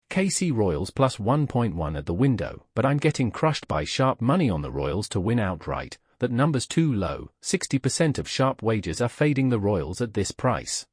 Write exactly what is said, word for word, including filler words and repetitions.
K C Royals plus one point one at the window, but I'm getting crushed by sharp money on the Royals to win outright. That number's too low. sixty percent of sharp wagers are fading the Royals at this price.